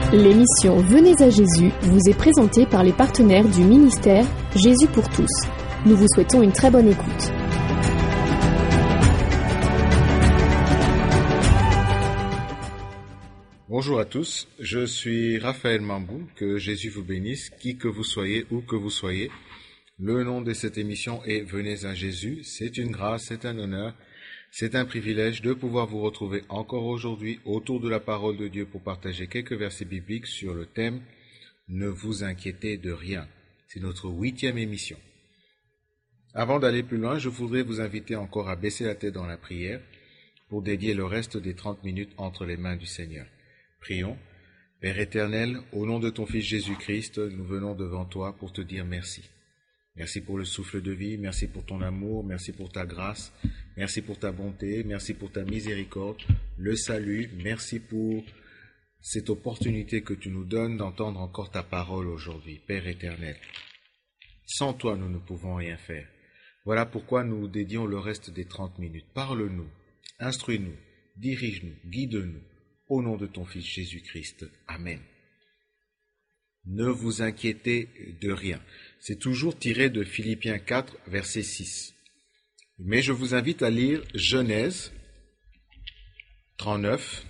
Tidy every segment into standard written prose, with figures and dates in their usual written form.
L'émission Venez à Jésus vous est présentée par les partenaires du ministère Jésus pour tous. Nous vous souhaitons une très bonne écoute. Bonjour à tous, je suis Raphaël Mambou, que Jésus vous bénisse, qui que vous soyez, où que vous soyez. Le nom de cette émission est Venez à Jésus. C'est une grâce, c'est un honneur, c'est un privilège de pouvoir vous retrouver encore aujourd'hui autour de la parole de Dieu pour partager quelques versets bibliques sur le thème « Ne vous inquiétez de rien ». C'est notre 8e émission. Avant d'aller plus loin, je voudrais vous inviter encore à baisser la tête dans la prière pour dédier le reste des 30 minutes entre les mains du Seigneur. Prions. Père éternel, au nom de ton Fils Jésus-Christ, nous venons devant toi pour te dire merci. Merci pour le souffle de vie, merci pour ton amour, merci pour ta grâce, merci pour ta bonté, merci pour ta miséricorde, le salut, merci pour cette opportunité que tu nous donnes d'entendre encore ta parole aujourd'hui, Père éternel. Sans toi, nous ne pouvons rien faire. Voilà pourquoi nous dédions le reste des 30 minutes. Parle-nous, instruis-nous, dirige-nous, guide-nous, au nom de ton Fils Jésus-Christ. Amen. Ne vous inquiétez de rien. C'est toujours tiré de Philippiens 4, verset 6. Mais je vous invite à lire Genèse 39,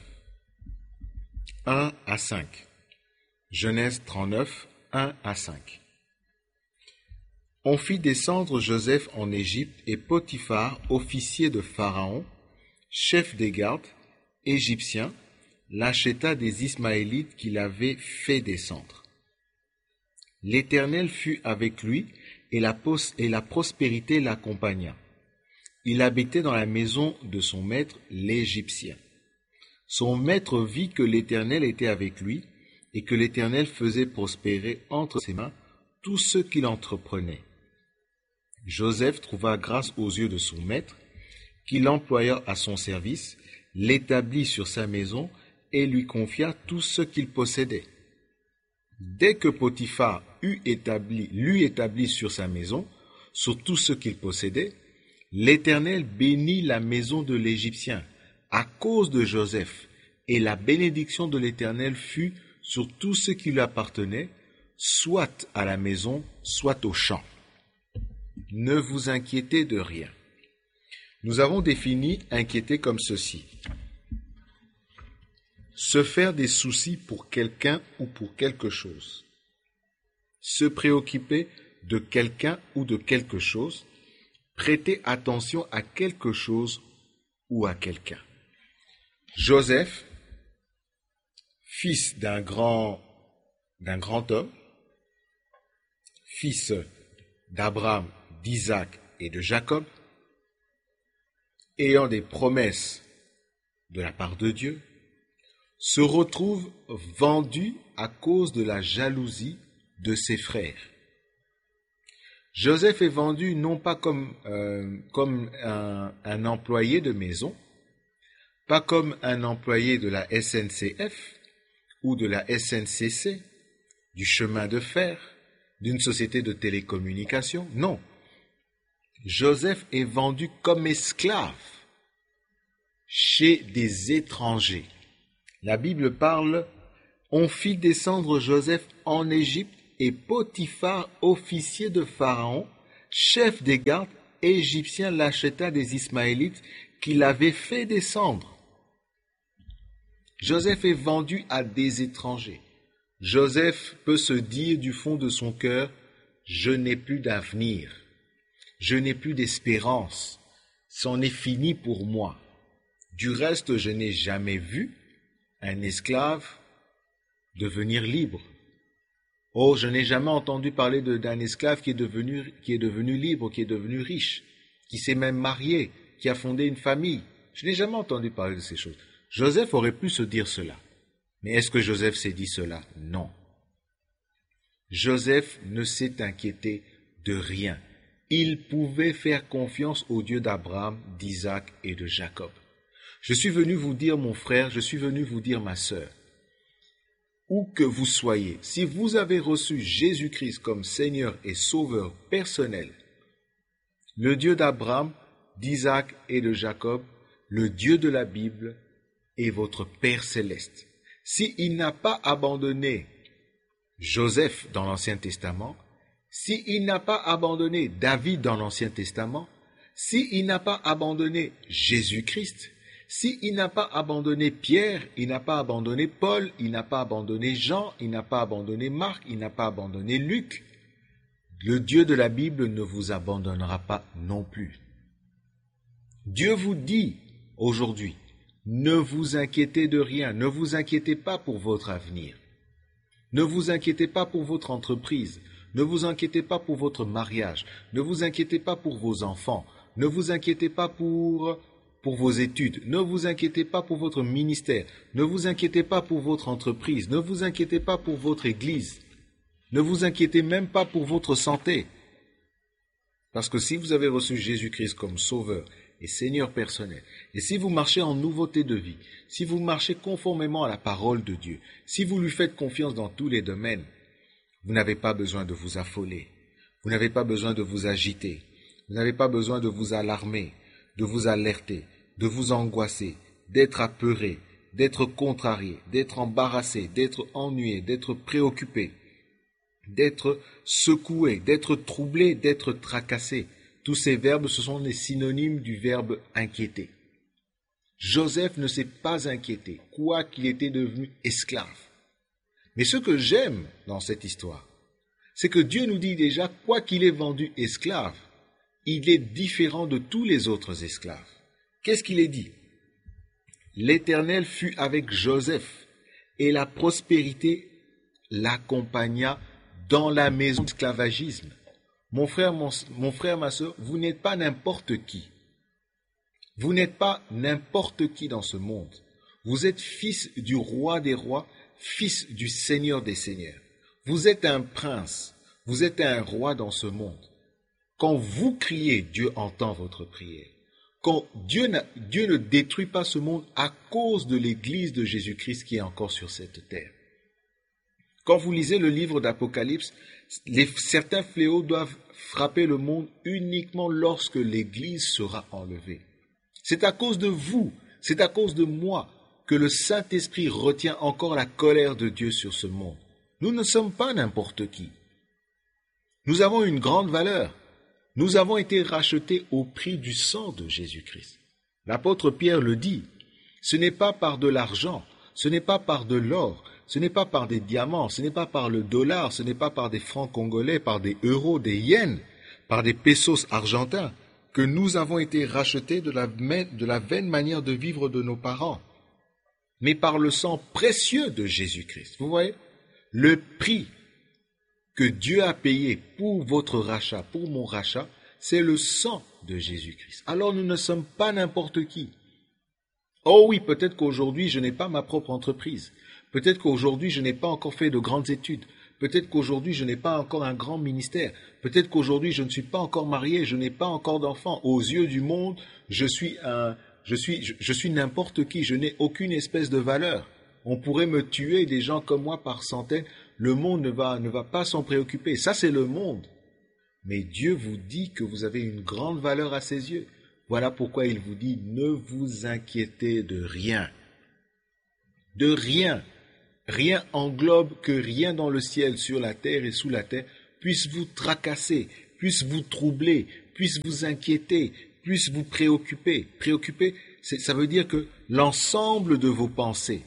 1 à 5. Genèse 39, 1 à 5. On fit descendre Joseph en Égypte et Potiphar, officier de Pharaon, chef des gardes, égyptien, l'acheta des Ismaélites qu'il avait fait descendre. L'Éternel fut avec lui et la prospérité l'accompagna. Il habitait dans la maison de son maître, l'Égyptien. Son maître vit que l'Éternel était avec lui et que l'Éternel faisait prospérer entre ses mains tout ce qu'il entreprenait. Joseph trouva grâce aux yeux de son maître, qui l'employa à son service, l'établit sur sa maison et lui confia tout ce qu'il possédait. Dès que Potiphar lui établi sur sa maison, sur tout ce qu'il possédait, l'Éternel bénit la maison de l'Égyptien à cause de Joseph, et la bénédiction de l'Éternel fut sur tout ce qui lui appartenait, soit à la maison, soit au champ. Ne vous inquiétez de rien. Nous avons défini inquiéter comme ceci. Se faire des soucis pour quelqu'un ou pour quelque chose. Se préoccuper de quelqu'un ou de quelque chose. Prêter attention à quelque chose ou à quelqu'un. Joseph, fils d'un grand homme, fils d'Abraham, d'Isaac et de Jacob, ayant des promesses de la part de Dieu, se retrouve vendu à cause de la jalousie de ses frères. Joseph est vendu non pas comme un employé de maison, pas comme un employé de la SNCF ou de la SNCC, du chemin de fer, d'une société de télécommunications. Non. Joseph est vendu comme esclave chez des étrangers. La Bible parle, on fit descendre Joseph en Égypte et Potiphar, officier de Pharaon, chef des gardes, égyptien, l'acheta des Ismaélites qu'il avait fait descendre. Joseph est vendu à des étrangers. Joseph peut se dire du fond de son cœur, je n'ai plus d'avenir, je n'ai plus d'espérance, c'en est fini pour moi. Du reste, je n'ai jamais vu un esclave devenir libre. Oh, je n'ai jamais entendu parler d'un esclave qui est devenu libre, qui est devenu riche, qui s'est même marié, qui a fondé une famille. Je n'ai jamais entendu parler de ces choses. Joseph aurait pu se dire cela. Mais est-ce que Joseph s'est dit cela? Non. Joseph ne s'est inquiété de rien. Il pouvait faire confiance au Dieu d'Abraham, d'Isaac et de Jacob. Je suis venu vous dire, mon frère, je suis venu vous dire, ma sœur, où que vous soyez, si vous avez reçu Jésus-Christ comme Seigneur et Sauveur personnel, le Dieu d'Abraham, d'Isaac et de Jacob, le Dieu de la Bible est votre Père céleste. s'il n'a pas abandonné Joseph dans l'Ancien Testament, s'il n'a pas abandonné David dans l'Ancien Testament, s'il n'a pas abandonné Jésus-Christ, s'il n'a pas abandonné Pierre, il n'a pas abandonné Paul, il n'a pas abandonné Jean, il n'a pas abandonné Marc, il n'a pas abandonné Luc, le Dieu de la Bible ne vous abandonnera pas non plus. Dieu vous dit aujourd'hui, ne vous inquiétez de rien, ne vous inquiétez pas pour votre avenir, ne vous inquiétez pas pour votre entreprise, ne vous inquiétez pas pour votre mariage, ne vous inquiétez pas pour vos enfants, ne vous inquiétez pas pour vos études, ne vous inquiétez pas pour votre ministère, ne vous inquiétez pas pour votre entreprise, ne vous inquiétez pas pour votre église, ne vous inquiétez même pas pour votre santé. Parce que si vous avez reçu Jésus-Christ comme Sauveur et Seigneur personnel, et si vous marchez en nouveauté de vie, si vous marchez conformément à la parole de Dieu, si vous lui faites confiance dans tous les domaines, vous n'avez pas besoin de vous affoler, vous n'avez pas besoin de vous agiter, vous n'avez pas besoin de vous alarmer, de vous alerter, de vous angoisser, d'être apeuré, d'être contrarié, d'être embarrassé, d'être ennuyé, d'être préoccupé, d'être secoué, d'être troublé, d'être tracassé. Tous ces verbes, ce sont des synonymes du verbe inquiéter. Joseph ne s'est pas inquiété, quoiqu'il était devenu esclave. Mais ce que j'aime dans cette histoire, c'est que Dieu nous dit déjà, quoi qu'il ait vendu esclave, il est différent de tous les autres esclaves. Qu'est-ce qu'il est dit? L'Éternel fut avec Joseph, et la prospérité l'accompagna dans la maison d'esclavagisme. Mon frère, ma soeur, vous n'êtes pas n'importe qui. Vous n'êtes pas n'importe qui dans ce monde. Vous êtes fils du roi des rois, fils du Seigneur des seigneurs. Vous êtes un prince, vous êtes un roi dans ce monde. Quand vous criez, Dieu entend votre prière. Quand Dieu ne détruit pas ce monde à cause de l'Église de Jésus-Christ qui est encore sur cette terre. Quand vous lisez le livre d'Apocalypse, certains fléaux doivent frapper le monde uniquement lorsque l'Église sera enlevée. C'est à cause de vous, c'est à cause de moi que le Saint-Esprit retient encore la colère de Dieu sur ce monde. Nous ne sommes pas n'importe qui. Nous avons une grande valeur. Nous avons été rachetés au prix du sang de Jésus-Christ. L'apôtre Pierre le dit, ce n'est pas par de l'argent, ce n'est pas par de l'or, ce n'est pas par des diamants, ce n'est pas par le dollar, ce n'est pas par des francs congolais, par des euros, des yens, par des pesos argentins, que nous avons été rachetés de la vaine manière de vivre de nos parents, mais par le sang précieux de Jésus-Christ. Vous voyez, le prix que Dieu a payé pour votre rachat, pour mon rachat, c'est le sang de Jésus-Christ. Alors nous ne sommes pas n'importe qui. Oh oui, peut-être qu'aujourd'hui je n'ai pas ma propre entreprise. Peut-être qu'aujourd'hui je n'ai pas encore fait de grandes études. Peut-être qu'aujourd'hui je n'ai pas encore un grand ministère. Peut-être qu'aujourd'hui je ne suis pas encore marié, je n'ai pas encore d'enfant. Aux yeux du monde, je suis n'importe qui, je n'ai aucune espèce de valeur. On pourrait me tuer, des gens comme moi par centaines. Le monde ne va pas s'en préoccuper. Ça, c'est le monde. Mais Dieu vous dit que vous avez une grande valeur à ses yeux. Voilà pourquoi il vous dit, ne vous inquiétez de rien. De rien. Rien englobe que rien dans le ciel, sur la terre et sous la terre, puisse vous tracasser, puisse vous troubler, puisse vous inquiéter, puisse vous préoccuper. Préoccuper, ça veut dire que l'ensemble de vos pensées,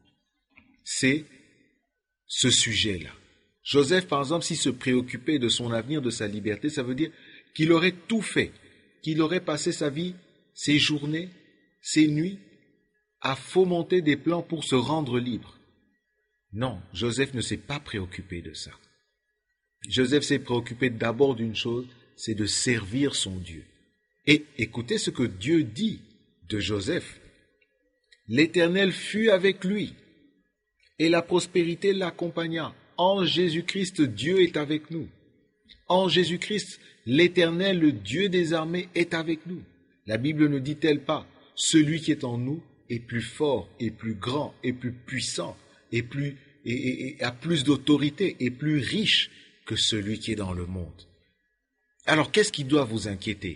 c'est ce sujet-là. Joseph, par exemple, s'il se préoccupait de son avenir, de sa liberté, ça veut dire qu'il aurait tout fait, qu'il aurait passé sa vie, ses journées, ses nuits, à fomenter des plans pour se rendre libre. Non, Joseph ne s'est pas préoccupé de ça. Joseph s'est préoccupé d'abord d'une chose, c'est de servir son Dieu. Et écoutez ce que Dieu dit de Joseph. L'Éternel fut avec lui, et la prospérité l'accompagna. En Jésus-Christ, Dieu est avec nous. En Jésus-Christ, l'Éternel, le Dieu des armées, est avec nous. La Bible ne dit-elle pas, celui qui est en nous est plus fort, et plus grand, et plus puissant, et a plus d'autorité, et plus riche que celui qui est dans le monde. Alors, qu'est-ce qui doit vous inquiéter?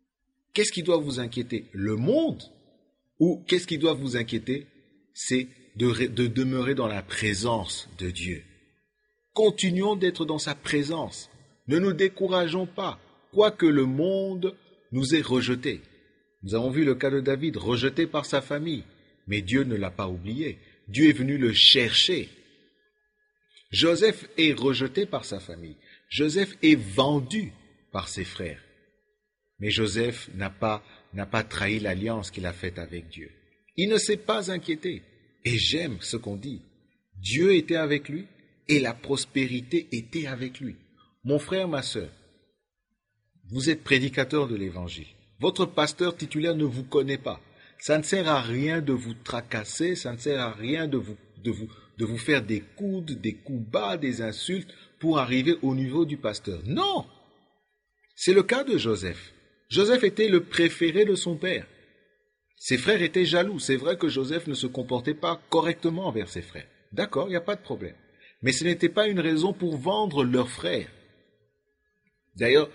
Qu'est-ce qui doit vous inquiéter? Le monde? Ou qu'est-ce qui doit vous inquiéter? C'est de demeurer dans la présence de Dieu. Continuons d'être dans sa présence. Ne nous décourageons pas, quoique le monde nous ait rejetés. Nous avons vu le cas de David, rejeté par sa famille, mais Dieu ne l'a pas oublié. Dieu est venu le chercher. Joseph est rejeté par sa famille. Joseph est vendu par ses frères. Mais Joseph n'a pas trahi l'alliance qu'il a faite avec Dieu. Il ne s'est pas inquiété. Et j'aime ce qu'on dit. Dieu était avec lui et la prospérité était avec lui. Mon frère, ma sœur, vous êtes prédicateur de l'Évangile. Votre pasteur titulaire ne vous connaît pas. Ça ne sert à rien de vous tracasser, ça ne sert à rien de vous faire des coudes, des coups bas, des insultes pour arriver au niveau du pasteur. Non! C'est le cas de Joseph. Joseph était le préféré de son père. Ses frères étaient jaloux. C'est vrai que Joseph ne se comportait pas correctement envers ses frères. D'accord, il n'y a pas de problème. Mais ce n'était pas une raison pour vendre leurs frères. D'ailleurs,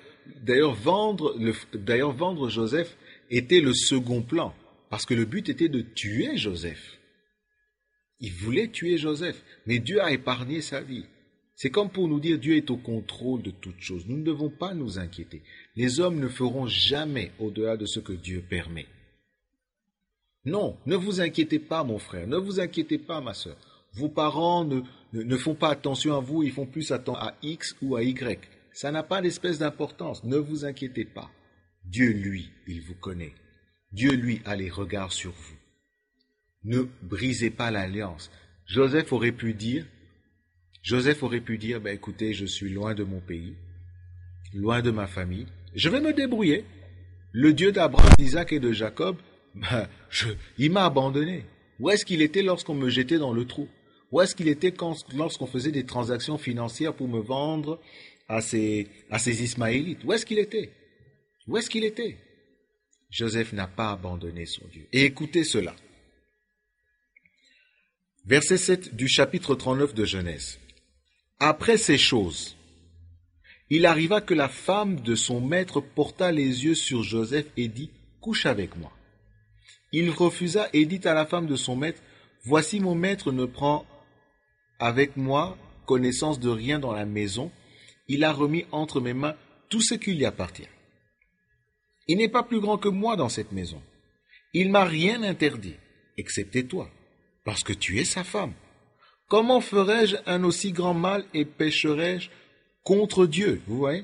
vendre Joseph était le second plan, parce que le but était de tuer Joseph. Il voulait tuer Joseph, mais Dieu a épargné sa vie. C'est comme pour nous dire Dieu est au contrôle de toutes choses. Nous ne devons pas nous inquiéter. Les hommes ne feront jamais au-delà de ce que Dieu permet. Non, ne vous inquiétez pas, mon frère, ne vous inquiétez pas, ma sœur. Vos parents ne font pas attention à vous, ils font plus attention à X ou à Y. Ça n'a pas d'espèce d'importance, ne vous inquiétez pas. Dieu, lui, il vous connaît. Dieu, lui, a les regards sur vous. Ne brisez pas l'alliance. Joseph aurait pu dire, écoutez, je suis loin de mon pays, loin de ma famille, je vais me débrouiller. Le Dieu d'Abraham, d'Isaac et de Jacob, il m'a abandonné. Où est-ce qu'il était lorsqu'on me jetait dans le trou? Où est-ce qu'il était lorsqu'on faisait des transactions financières pour me vendre à ces Ismaélites? Où est-ce qu'il était? Où est-ce qu'il était? Joseph n'a pas abandonné son Dieu. Et écoutez cela. Verset 7 du chapitre 39 de Genèse. Après ces choses, il arriva que la femme de son maître porta les yeux sur Joseph et dit, « Couche avec moi. » Il refusa et dit à la femme de son maître, « Voici mon maître ne prend avec moi connaissance de rien dans la maison. Il a remis entre mes mains tout ce qui lui appartient. Il n'est pas plus grand que moi dans cette maison. Il m'a rien interdit, excepté toi, parce que tu es sa femme. Comment ferais-je un aussi grand mal et pécherais-je contre Dieu ?» Vous voyez?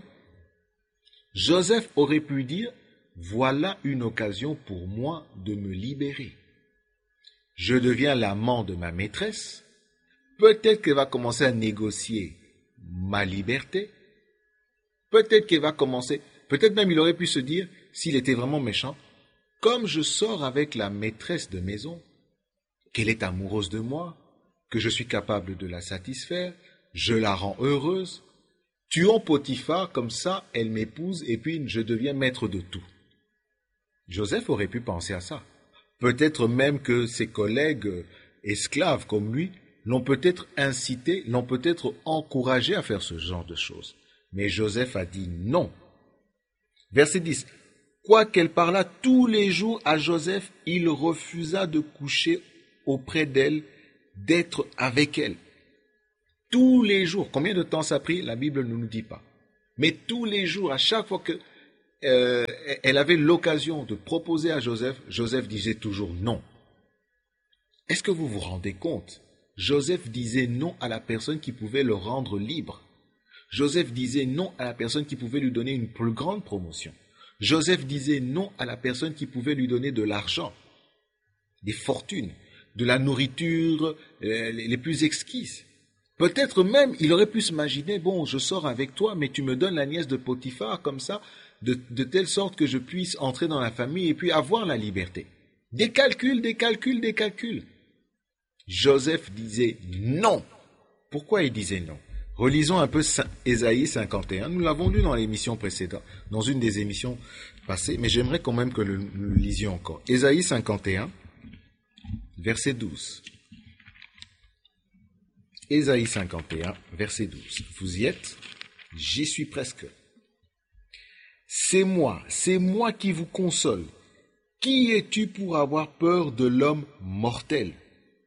Joseph aurait pu dire, « Voilà une occasion pour moi de me libérer. Je deviens l'amant de ma maîtresse. Peut-être qu'elle va commencer à négocier ma liberté. Peut-être même il aurait pu se dire, s'il était vraiment méchant, comme je sors avec la maîtresse de maison, qu'elle est amoureuse de moi, que je suis capable de la satisfaire, je la rends heureuse. Tuons Potiphar, comme ça, elle m'épouse et puis je deviens maître de tout. » Joseph aurait pu penser à ça. Peut-être même que ses collègues esclaves comme lui l'ont peut-être incité, l'ont peut-être encouragé à faire ce genre de choses. Mais Joseph a dit non. Verset 10. Quoiqu'elle parlât tous les jours à Joseph, il refusa de coucher auprès d'elle, d'être avec elle. Tous les jours. Combien de temps ça a pris? La Bible ne nous dit pas. Mais tous les jours, à chaque fois que elle avait l'occasion de proposer à Joseph, Joseph disait toujours non. Est-ce que vous vous rendez compte? Joseph disait non à la personne qui pouvait le rendre libre. Joseph disait non à la personne qui pouvait lui donner une plus grande promotion. Joseph disait non à la personne qui pouvait lui donner de l'argent, des fortunes, de la nourriture les plus exquises. Peut-être même, il aurait pu s'imaginer, bon, je sors avec toi, mais tu me donnes la nièce de Potiphar comme ça, de telle sorte que je puisse entrer dans la famille et puis avoir la liberté. Des calculs. Joseph disait non. Pourquoi il disait non? Relisons un peu Ésaïe 51. Nous l'avons lu dans l'émission précédente, dans une des émissions passées, mais j'aimerais quand même que nous lisions encore. Ésaïe 51, verset 12. Ésaïe 51, verset 12. Vous y êtes? J'y suis presque. C'est moi qui vous console. Qui es-tu pour avoir peur de l'homme mortel?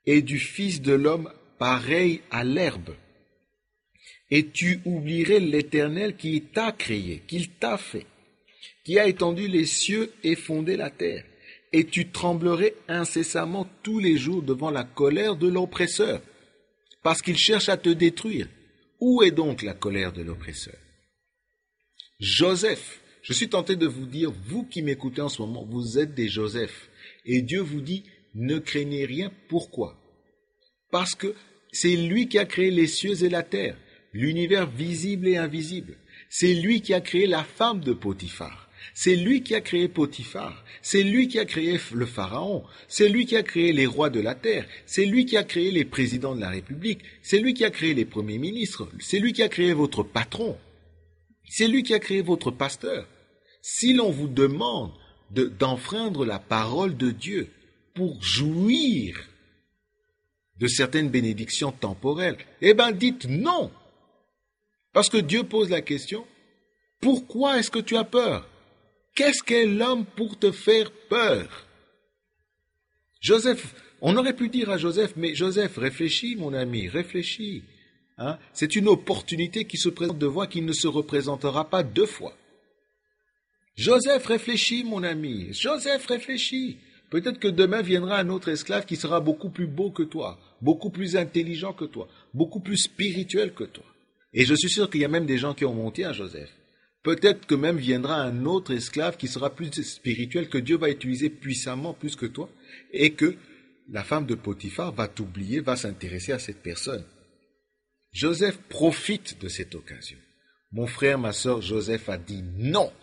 et du Fils de l'homme pareil à l'herbe. Et tu oublierais l'Éternel qui t'a créé, qu'il t'a fait, qui a étendu les cieux et fondé la terre. Et tu tremblerais incessamment tous les jours devant la colère de l'oppresseur, parce qu'il cherche à te détruire. Où est donc la colère de l'oppresseur? Joseph, je suis tenté de vous dire, vous qui m'écoutez en ce moment, vous êtes des Joseph. Et Dieu vous dit, ne craignez rien. Pourquoi? Parce que c'est lui qui a créé les cieux et la terre, l'univers visible et invisible. C'est lui qui a créé la femme de Potiphar. C'est lui qui a créé Potiphar, c'est lui qui a créé le Pharaon, c'est lui qui a créé les rois de la terre, c'est lui qui a créé les présidents de la République, c'est lui qui a créé les premiers ministres, c'est lui qui a créé votre patron, c'est lui qui a créé votre pasteur. Si l'on vous demande d'enfreindre la parole de Dieu pour jouir de certaines bénédictions temporelles, eh bien dites non. Parce que Dieu pose la question, pourquoi est-ce que tu as peur? Qu'est-ce qu'est l'homme pour te faire peur? Joseph, on aurait pu dire à Joseph, mais Joseph, réfléchis mon ami, réfléchis. C'est une opportunité qui se présente devant, qui ne se représentera pas deux fois. Joseph, réfléchis mon ami, Joseph, réfléchis. Peut-être que demain viendra un autre esclave qui sera beaucoup plus beau que toi, beaucoup plus intelligent que toi, beaucoup plus spirituel que toi. Et je suis sûr qu'il y a même des gens qui ont menti à Joseph. Peut-être que même viendra un autre esclave qui sera plus spirituel, que Dieu va utiliser puissamment plus que toi, et que la femme de Potiphar va t'oublier, va s'intéresser à cette personne. Joseph profite de cette occasion. Mon frère, ma sœur, Joseph a dit non.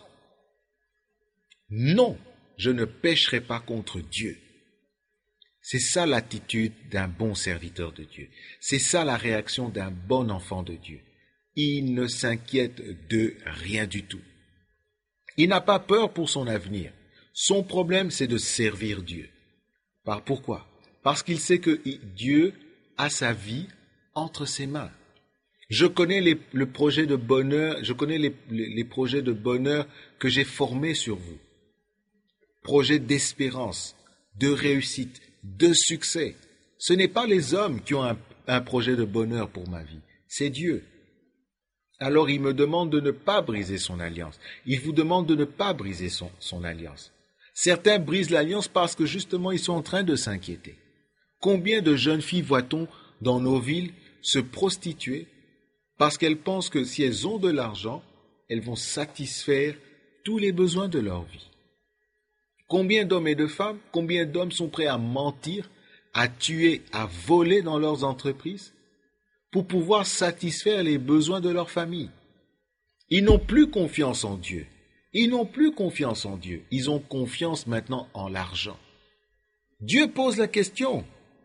Non, je ne pécherai pas contre Dieu. C'est ça l'attitude d'un bon serviteur de Dieu. C'est ça la réaction d'un bon enfant de Dieu. Il ne s'inquiète de rien du tout. Il n'a pas peur pour son avenir. Son problème, c'est de servir Dieu. Pourquoi? Parce qu'il sait que Dieu a sa vie entre ses mains. Je connais le projet de bonheur, je connais les projets de bonheur que j'ai formés sur vous. Projets d'espérance, de réussite, de succès. Ce n'est pas les hommes qui ont un projet de bonheur pour ma vie, c'est Dieu. Alors il me demande de ne pas briser son alliance. Il vous demande de ne pas briser son alliance. Certains brisent l'alliance parce que justement ils sont en train de s'inquiéter. Combien de jeunes filles voit-on dans nos villes se prostituer parce qu'elles pensent que si elles ont de l'argent, elles vont satisfaire tous les besoins de leur vie? Combien d'hommes et de femmes, combien d'hommes sont prêts à mentir, à tuer, à voler dans leurs entreprises pour pouvoir satisfaire les besoins de leur famille? Ils n'ont plus confiance en Dieu. Ils n'ont plus confiance en Dieu. Ils ont confiance maintenant en l'argent. Dieu pose la question.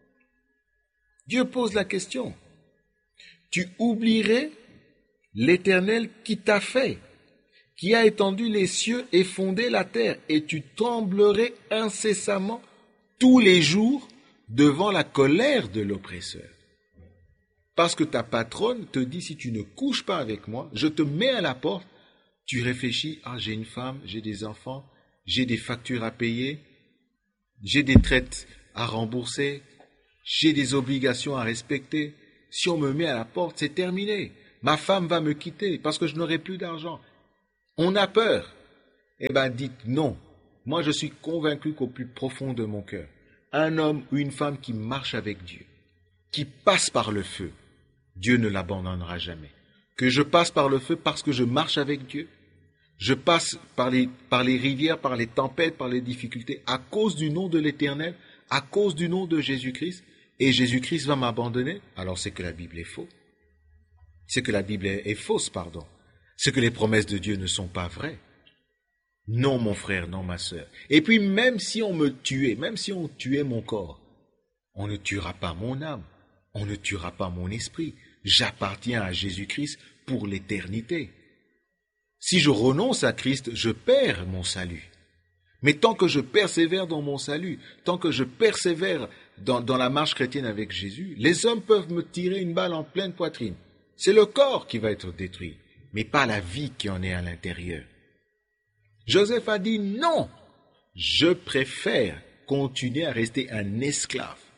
Dieu pose la question. Tu oublierais l'Éternel qui t'a fait, qui a étendu les cieux et fondé la terre, et tu tremblerais incessamment tous les jours devant la colère de l'oppresseur. Parce que ta patronne te dit, si tu ne couches pas avec moi, je te mets à la porte. Tu réfléchis, j'ai une femme, j'ai des enfants, j'ai des factures à payer, j'ai des traites à rembourser, j'ai des obligations à respecter. Si on me met à la porte, c'est terminé. Ma femme va me quitter parce que je n'aurai plus d'argent. On a peur. Eh bien, dites non. Moi, je suis convaincu qu'au plus profond de mon cœur, un homme ou une femme qui marche avec Dieu, qui passe par le feu, Dieu ne l'abandonnera jamais. Que je passe par le feu parce que je marche avec Dieu. Je passe par les rivières, par les tempêtes, par les difficultés, à cause du nom de l'Éternel, à cause du nom de Jésus-Christ, et Jésus-Christ va m'abandonner, alors c'est que la Bible est fausse. C'est que la Bible est fausse, pardon. C'est que les promesses de Dieu ne sont pas vraies. Non, mon frère, non, ma sœur. Et puis, même si on me tuait, même si on tuait mon corps, on ne tuera pas mon âme, on ne tuera pas mon esprit. J'appartiens à Jésus-Christ pour l'éternité. Si je renonce à Christ, je perds mon salut. Mais tant que je persévère dans mon salut, tant que je persévère dans la marche chrétienne avec Jésus, les hommes peuvent me tirer une balle en pleine poitrine. C'est le corps qui va être détruit, mais pas la vie qui en est à l'intérieur. Joseph a dit non, je préfère continuer à rester un esclave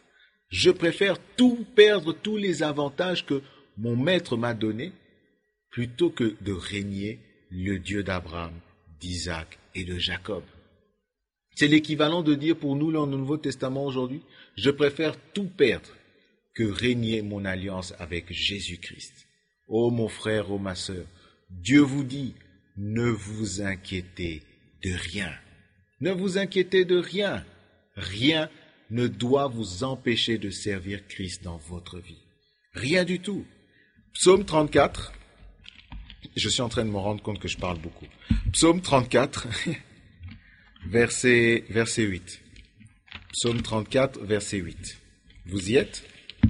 Je préfère tout perdre, tous les avantages que mon maître m'a donnés, plutôt que de régner le Dieu d'Abraham, d'Isaac et de Jacob. C'est l'équivalent de dire pour nous dans le Nouveau Testament aujourd'hui, je préfère tout perdre que régner mon alliance avec Jésus-Christ. Oh mon frère, oh ma sœur, Dieu vous dit, ne vous inquiétez de rien. Ne vous inquiétez de rien. Rien ne doit vous empêcher de servir Christ dans votre vie. Rien du tout. Psaume 34, je suis en train de me rendre compte que je parle beaucoup. Psaume 34, verset 8. Psaume 34, verset 8. Vous y êtes?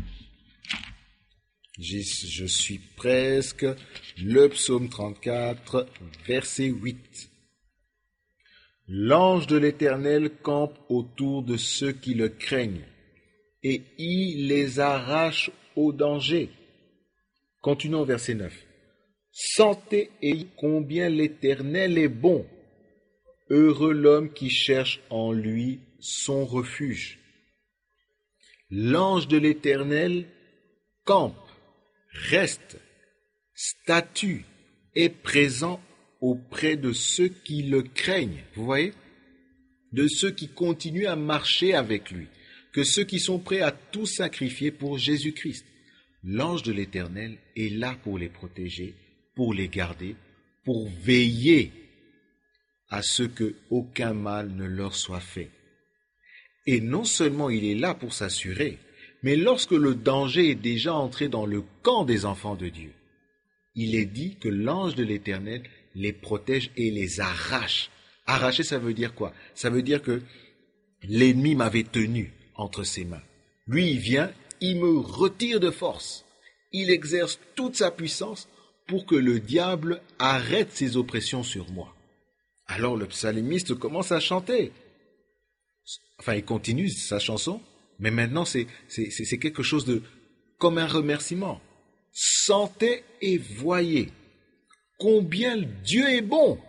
Je suis presque. Le psaume 34, verset 8. L'ange de l'Éternel campe autour de ceux qui le craignent, et il les arrache au danger. Continuons au verset 9. Sentez et combien l'Éternel est bon. Heureux l'homme qui cherche en lui son refuge. L'ange de l'Éternel campe, reste, statue, est présent auprès de ceux qui le craignent. Vous voyez? De ceux qui continuent à marcher avec lui, que ceux qui sont prêts à tout sacrifier pour Jésus-Christ. L'ange de l'Éternel est là pour les protéger, pour les garder, pour veiller à ce que aucun mal ne leur soit fait. Et non seulement il est là pour s'assurer, mais lorsque le danger est déjà entré dans le camp des enfants de Dieu, il est dit que l'ange de l'Éternel les protège et les arrache. Arracher, ça veut dire quoi? Ça veut dire que l'ennemi m'avait tenu entre ses mains. Lui, il vient, il me retire de force. Il exerce toute sa puissance pour que le diable arrête ses oppressions sur moi. Alors le psalmiste commence à chanter. Enfin, il continue sa chanson, mais maintenant c'est quelque chose de comme un remerciement. Sentez et voyez combien Dieu est bon.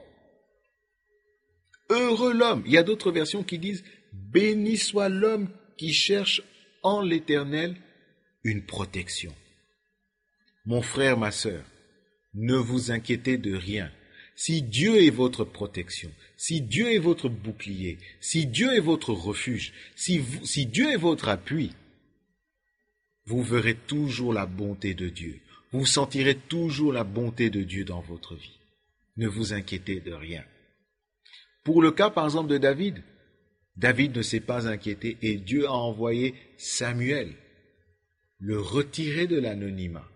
Heureux l'homme. Il y a d'autres versions qui disent béni soit l'homme qui cherche en l'Éternel une protection. Mon frère, ma sœur, ne vous inquiétez de rien. Si Dieu est votre protection, si Dieu est votre bouclier, si Dieu est votre refuge, si Dieu est votre appui, vous verrez toujours la bonté de Dieu. Vous sentirez toujours la bonté de Dieu dans votre vie. Ne vous inquiétez de rien. Pour le cas, par exemple, de David, David ne s'est pas inquiété et Dieu a envoyé Samuel le retirer de l'anonymat.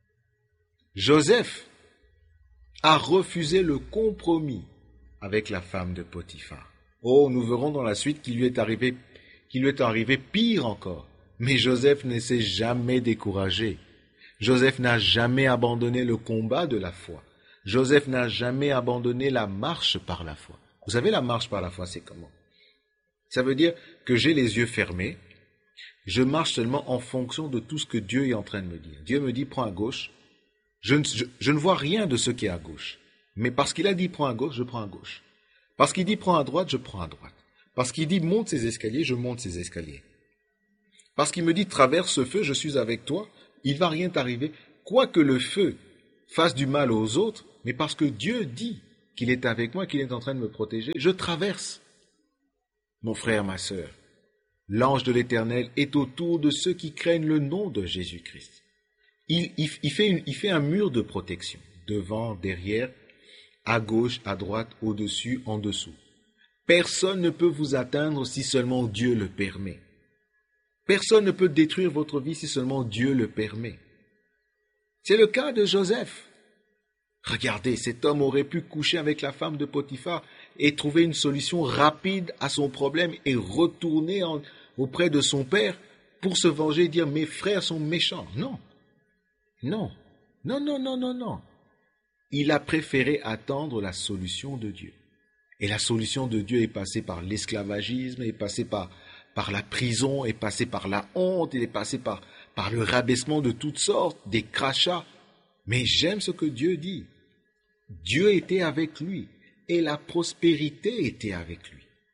Joseph a refusé le compromis avec la femme de Potiphar. Oh, nous verrons dans la suite qu'il lui est arrivé pire encore. Mais Joseph ne s'est jamais découragé. Joseph n'a jamais abandonné le combat de la foi. Joseph n'a jamais abandonné la marche par la foi. Vous savez, la marche par la foi, c'est comment? Ça veut dire que j'ai les yeux fermés, je marche seulement en fonction de tout ce que Dieu est en train de me dire. Dieu me dit, prends à gauche. Je ne vois rien de ce qui est à gauche. Mais parce qu'il a dit, prends à gauche, je prends à gauche. Parce qu'il dit, prends à droite, je prends à droite. Parce qu'il dit, monte ces escaliers, je monte ces escaliers. Parce qu'il me dit, traverse ce feu, je suis avec toi, il ne va rien t'arriver, quoique le feu fasse du mal aux autres, mais parce que Dieu dit qu'il est avec moi, qu'il est en train de me protéger, je traverse. Mon frère, ma sœur, l'ange de l'Éternel est autour de ceux qui craignent le nom de Jésus-Christ. Il fait un mur de protection, devant, derrière, à gauche, à droite, au-dessus, en dessous. Personne ne peut vous atteindre si seulement Dieu le permet. Personne ne peut détruire votre vie si seulement Dieu le permet. C'est le cas de Joseph. Regardez, cet homme aurait pu coucher avec la femme de Potiphar et trouver une solution rapide à son problème et retourner auprès de son père pour se venger et dire « mes frères sont méchants ». Non, non, non, non, non, non, non. Il a préféré attendre la solution de Dieu. Et la solution de Dieu est passée par l'esclavagisme, est passée par la prison, est passée par la honte, est passée par le rabaissement de toutes sortes, des crachats. Mais j'aime ce que Dieu dit. Dieu était avec lui et la prospérité était avec lui.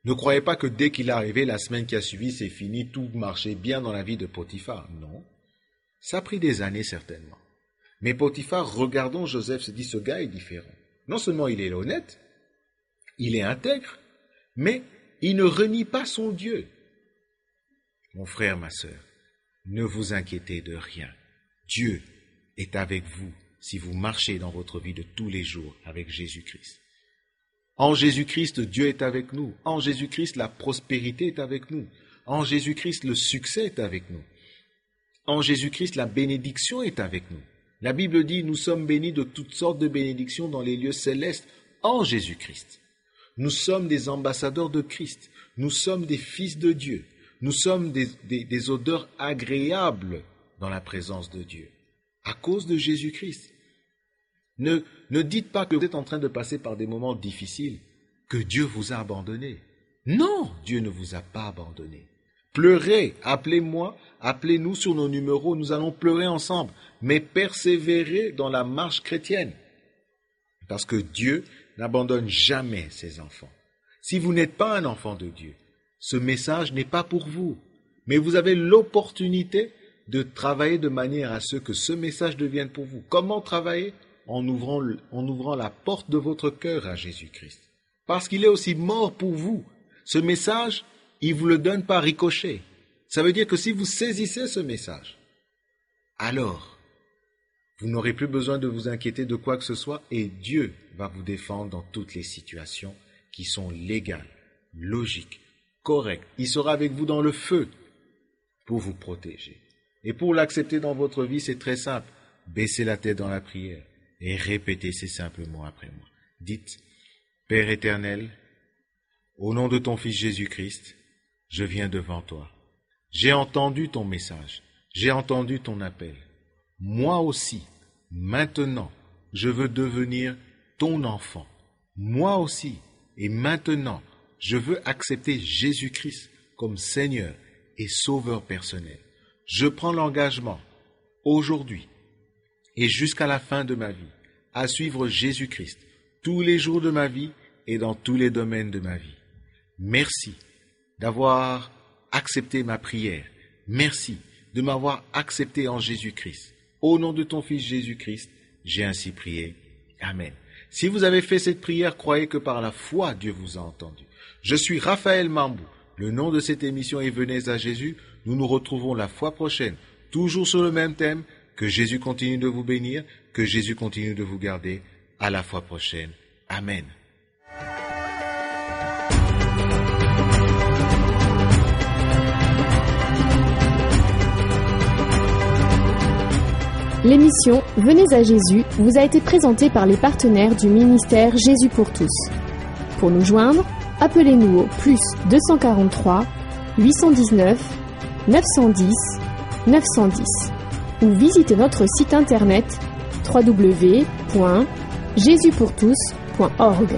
Ne croyez pas que dès qu'il est arrivé, la semaine qui a suivi, c'est fini, tout marchait bien dans la vie de Potiphar. Non. Ça a pris des années certainement. Mais Potiphar, regardant Joseph, se dit, ce gars est différent. Non seulement il est honnête, il est intègre, mais il ne renie pas son Dieu. Mon frère, ma sœur, ne vous inquiétez de rien. Dieu est avec vous si vous marchez dans votre vie de tous les jours avec Jésus-Christ. En Jésus-Christ, Dieu est avec nous. En Jésus-Christ, la prospérité est avec nous. En Jésus-Christ, le succès est avec nous. En Jésus-Christ, la bénédiction est avec nous. La Bible dit, nous sommes bénis de toutes sortes de bénédictions dans les lieux célestes en Jésus-Christ. Nous sommes des ambassadeurs de Christ. Nous sommes des fils de Dieu. Nous sommes des odeurs agréables dans la présence de Dieu, à cause de Jésus-Christ. Ne dites pas que vous êtes en train de passer par des moments difficiles, que Dieu vous a abandonné. Non, Dieu ne vous a pas abandonné. Pleurez, appelez-moi, appelez-nous sur nos numéros, nous allons pleurer ensemble, mais persévérez dans la marche chrétienne. Parce que Dieu n'abandonne jamais ses enfants. Si vous n'êtes pas un enfant de Dieu, ce message n'est pas pour vous, mais vous avez l'opportunité de travailler de manière à ce que ce message devienne pour vous. Comment travailler ? En ouvrant la porte de votre cœur à Jésus-Christ. Parce qu'il est aussi mort pour vous. Ce message, il vous le donne par ricochet. Ça veut dire que si vous saisissez ce message, alors, vous n'aurez plus besoin de vous inquiéter de quoi que ce soit et Dieu va vous défendre dans toutes les situations qui sont légales, logiques, correctes. Il sera avec vous dans le feu pour vous protéger. Et pour l'accepter dans votre vie, c'est très simple. Baissez la tête dans la prière. Et répétez ces simples mots après moi. Dites, Père éternel, au nom de ton Fils Jésus-Christ, je viens devant toi. J'ai entendu ton message, j'ai entendu ton appel. Moi aussi, maintenant, je veux devenir ton enfant. Moi aussi, et maintenant, je veux accepter Jésus-Christ comme Seigneur et Sauveur personnel. Je prends l'engagement, aujourd'hui, et jusqu'à la fin de ma vie, à suivre Jésus-Christ tous les jours de ma vie et dans tous les domaines de ma vie. Merci d'avoir accepté ma prière. Merci de m'avoir accepté en Jésus-Christ. Au nom de ton Fils Jésus-Christ, j'ai ainsi prié. Amen. Si vous avez fait cette prière, croyez que par la foi, Dieu vous a entendu. Je suis Raphaël Mambou. Le nom de cette émission est Venez à Jésus. Nous nous retrouvons la fois prochaine, toujours sur le même thème. Que Jésus continue de vous bénir, que Jésus continue de vous garder. À la fois prochaine. Amen. L'émission Venez à Jésus vous a été présentée par les partenaires du ministère Jésus pour tous. Pour nous joindre, appelez-nous au plus 243 819 910 910 ou visitez notre site internet www.jesuspourtous.org.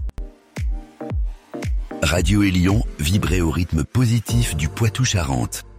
Radio Élion, vibrez au rythme positif du Poitou-Charentes.